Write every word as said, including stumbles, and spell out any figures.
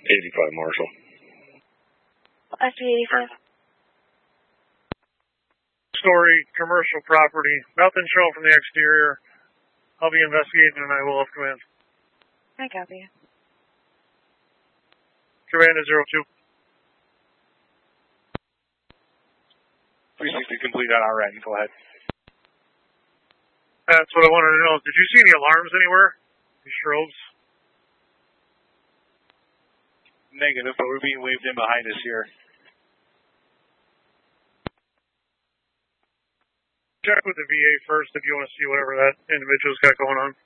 eighty-five Marshall. S B eighty-five. Story, commercial property. Nothing shown from the exterior. I'll be investigating and I will have command. I copy. Command is zero two. three sixty complete on our end. Go ahead. That's what I wanted to know. Did you see any alarms anywhere? Any strobes? Negative, but we're being waved in behind us here. Check with the V A first if you want to see whatever that individual's got going on.